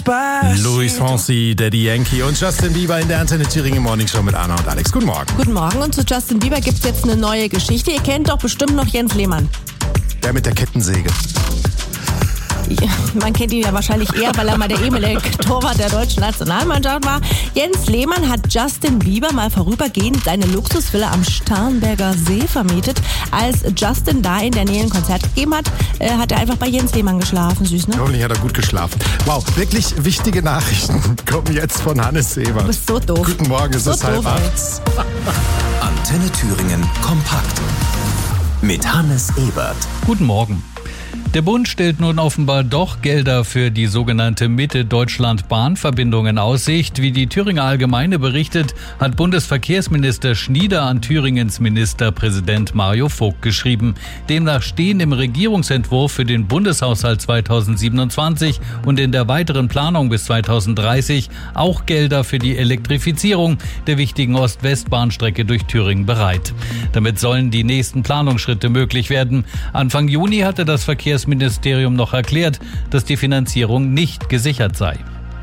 Louis Fonsi, Daddy Yankee und Justin Bieber in der Antenne Thüringen Morning Show mit Anna und Alex. Guten Morgen. Guten Morgen, und zu Justin Bieber gibt es jetzt eine neue Geschichte. Ihr kennt doch bestimmt noch Jens Lehmann. Der mit der Kettensäge. Ja, man kennt ihn ja wahrscheinlich eher, weil er mal der ehemalige Torwart der deutschen Nationalmannschaft war. Jens Lehmann hat Justin Bieber mal vorübergehend seine Luxusvilla am Starnberger See vermietet. Als Justin da in der Nähe ein Konzert gegeben hat, hat er einfach bei Jens Lehmann geschlafen. Süß, ne? Hoffentlich hat er gut geschlafen. Wow, wirklich wichtige Nachrichten kommen jetzt von Hannes Ebert. Du bist so doof. Guten Morgen, es ist 7:30. Antenne Thüringen kompakt mit Hannes Ebert. Guten Morgen. Der Bund stellt nun offenbar doch Gelder für die sogenannte Mitte-Deutschland-Bahnverbindung in Aussicht. Wie die Thüringer Allgemeine berichtet, hat Bundesverkehrsminister Schnieder an Thüringens Ministerpräsident Mario Vogt geschrieben. Demnach stehen im Regierungsentwurf für den Bundeshaushalt 2027 und in der weiteren Planung bis 2030 auch Gelder für die Elektrifizierung der wichtigen Ost-West-Bahnstrecke durch Thüringen bereit. Damit sollen die nächsten Planungsschritte möglich werden. Anfang Juni hatte das Verkehrsministerium noch erklärt, dass die Finanzierung nicht gesichert sei.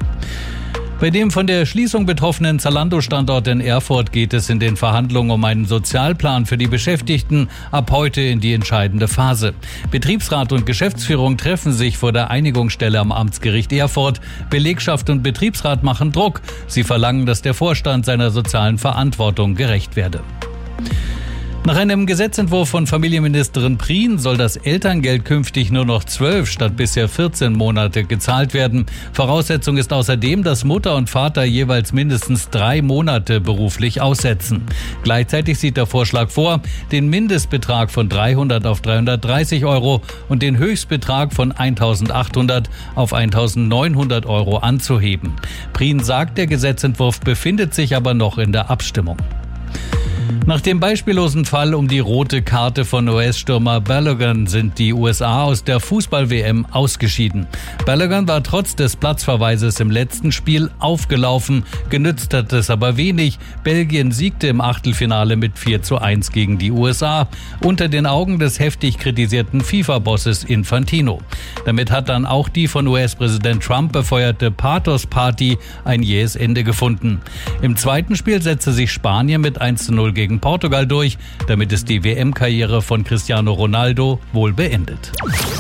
Bei dem von der Schließung betroffenen Zalando-Standort in Erfurt geht es in den Verhandlungen um einen Sozialplan für die Beschäftigten ab heute in die entscheidende Phase. Betriebsrat und Geschäftsführung treffen sich vor der Einigungsstelle am Amtsgericht Erfurt. Belegschaft und Betriebsrat machen Druck. Sie verlangen, dass der Vorstand seiner sozialen Verantwortung gerecht werde. Nach einem Gesetzentwurf von Familienministerin Prien soll das Elterngeld künftig nur noch 12 statt bisher 14 Monate gezahlt werden. Voraussetzung ist außerdem, dass Mutter und Vater jeweils mindestens 3 Monate beruflich aussetzen. Gleichzeitig sieht der Vorschlag vor, den Mindestbetrag von 300 auf 330 Euro und den Höchstbetrag von 1.800 auf 1.900 Euro anzuheben. Prien sagt, der Gesetzentwurf befindet sich aber noch in der Abstimmung. Nach dem beispiellosen Fall um die rote Karte von US-Stürmer Balogun sind die USA aus der Fußball-WM ausgeschieden. Balogun war trotz des Platzverweises im letzten Spiel aufgelaufen, genützt hat es aber wenig. Belgien siegte im Achtelfinale mit 4:1 gegen die USA, unter den Augen des heftig kritisierten FIFA-Bosses Infantino. Damit hat dann auch die von US-Präsident Trump befeuerte Pathos-Party ein jähes Ende gefunden. Im zweiten Spiel setzte sich Spanien mit 1:0 gegen Portugal durch. Damit ist die WM-Karriere von Cristiano Ronaldo wohl beendet.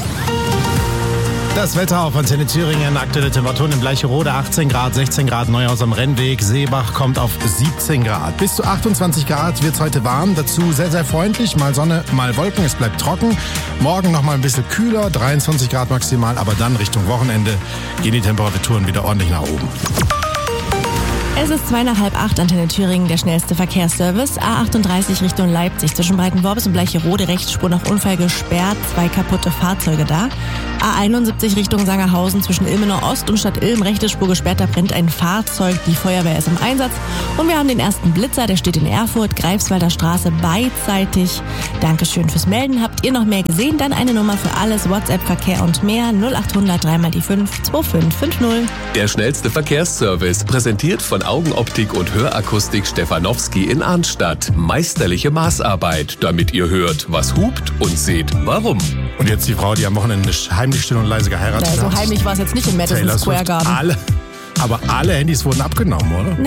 Das Wetter auf Antenne Thüringen, aktuelle Temperaturen in Bleicherode 18 Grad, 16 Grad Neuhaus am Rennweg, Seebach kommt auf 17 Grad. Bis zu 28 Grad wird es heute warm, dazu sehr, sehr freundlich, mal Sonne, mal Wolken, es bleibt trocken. Morgen noch mal ein bisschen kühler, 23 Grad maximal, aber dann Richtung Wochenende gehen die Temperaturen wieder ordentlich nach oben. Es ist 7:30, Antenne Thüringen, der schnellste Verkehrsservice. A38 Richtung Leipzig, zwischen Breitenworbis und Bleicherode, Rechtsspur nach Unfall gesperrt, 2 kaputte Fahrzeuge da. A71 Richtung Sangerhausen, zwischen Ilmenau Ost und Stadt Ilm, rechte Spur gesperrt, da brennt ein Fahrzeug, die Feuerwehr ist im Einsatz. Und wir haben den ersten Blitzer, der steht in Erfurt, Greifswalder Straße, beidseitig. Dankeschön fürs Melden. Habt ihr noch mehr gesehen? Dann eine Nummer für alles, WhatsApp, Verkehr und mehr, 0800 3x5 2550. Der schnellste Verkehrsservice, präsentiert von Augenoptik und Hörakustik Stefanowski in Arnstadt. Meisterliche Maßarbeit, damit ihr hört, was hupt und seht, warum. Und jetzt die Frau, die am Wochenende heimlich still und leise geheiratet hat. So heimlich war es jetzt nicht im Madison Taylor Square Swift. Garden. Aber alle Handys wurden abgenommen, oder?